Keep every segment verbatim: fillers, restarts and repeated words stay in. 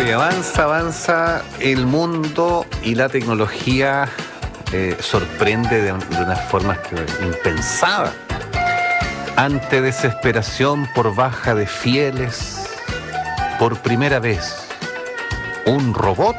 Oye, avanza, avanza el mundo y la tecnología eh, sorprende de, de unas formas que impensadas. Ante desesperación por baja de fieles, por primera vez, un robot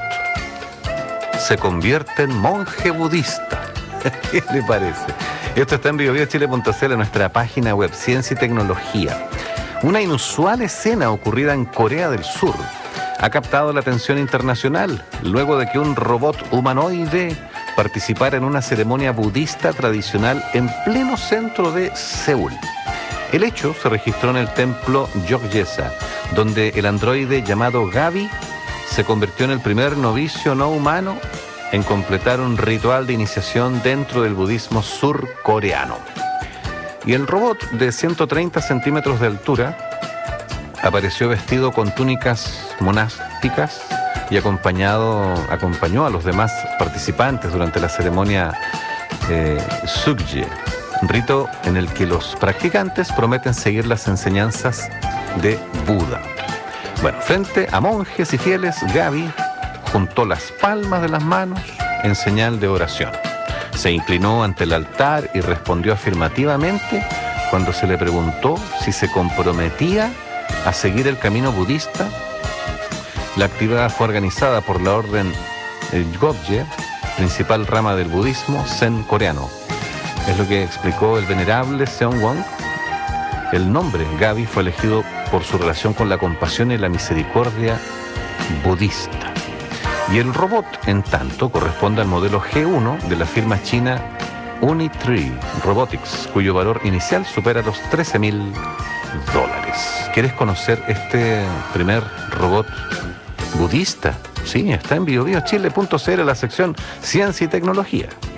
se convierte en monje budista. ¿Qué le parece? Esto está en biobiochile punto c l, en nuestra página web Ciencia y Tecnología. Una inusual escena ocurrida en Corea del Sur ha captado la atención internacional luego de que un robot humanoide participara en una ceremonia budista tradicional en pleno centro de Seúl. El hecho se registró en el templo Gyeongjeonsa, donde el androide llamado Gaby se convirtió en el primer novicio no humano en completar un ritual de iniciación dentro del budismo surcoreano. Y el robot de ciento treinta centímetros de altura apareció vestido con túnicas monásticas y acompañado, acompañó a los demás participantes durante la ceremonia eh, Sukje, un rito en el que los practicantes prometen seguir las enseñanzas de Buda. Bueno, frente a monjes y fieles, Gaby juntó las palmas de las manos en señal de oración. Se inclinó ante el altar y respondió afirmativamente cuando se le preguntó si se comprometía a seguir el camino budista. La actividad fue organizada por la orden Gyeongje, principal rama del budismo zen coreano. Es lo que explicó el venerable Seong-won. El nombre Gaby fue elegido por su relación con la compasión y la misericordia budista. Y el robot, en tanto, corresponde al modelo G uno de la firma china Unitree Robotics, cuyo valor inicial supera los trece mil dólares. ¿Quieres conocer este primer robot budista? Sí, está en biobiochile punto c l, la sección Ciencia y Tecnología.